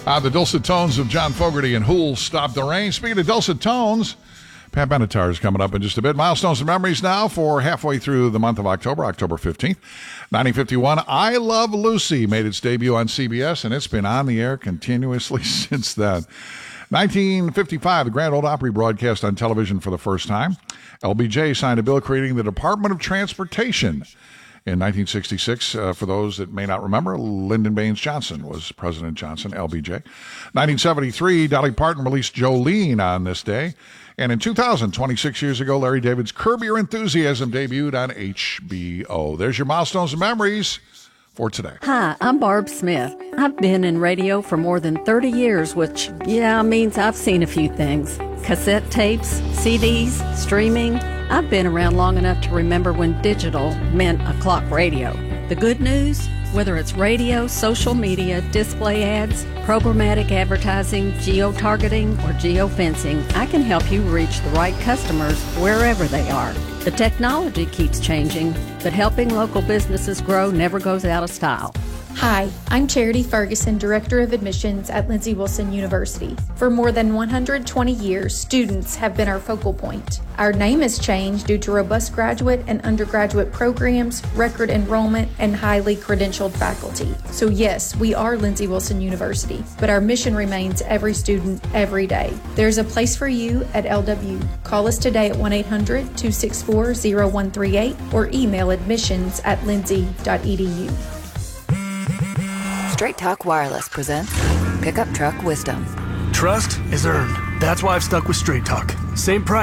The dulcet tones of John Fogerty and Who'll Stop the Rain. Speaking of dulcet tones, Pat Benatar is coming up in just a bit. Milestones and memories now for halfway through the month of October, October 15th. 1951, I Love Lucy made its debut on CBS, and it's been on the air continuously since then. 1955, the Grand Ole Opry broadcast on television for the first time. LBJ signed a bill creating the Department of Transportation. In 1966, for those that may not remember, Lyndon Baines Johnson was President Johnson, LBJ. 1973, Dolly Parton released Jolene on this day. And in 2000, 26 years ago, Larry David's Curb Your Enthusiasm debuted on HBO. There's your milestones and memories for today. Hi, I'm Barb Smith. I've been in radio for more than 30 years, which, means I've seen a few things. Cassette tapes, CDs, streaming. I've been around long enough to remember when digital meant a clock radio. The good news? Whether it's radio, social media, display ads, programmatic advertising, geo-targeting, or geo-fencing, I can help you reach the right customers wherever they are. The technology keeps changing, but helping local businesses grow never goes out of style. Hi, I'm Charity Ferguson, Director of Admissions at Lindsey Wilson University. For more than 120 years, students have been our focal point. Our name has changed due to robust graduate and undergraduate programs, record enrollment, and highly credentialed faculty. So yes, we are Lindsey Wilson University, but our mission remains every student, every day. There's a place for you at LW. Call us today at 1-800-264-0138 or email admissions@lindsey.edu. Straight Talk Wireless presents Pickup Truck Wisdom. Trust is earned. That's why I've stuck with Straight Talk. Same price.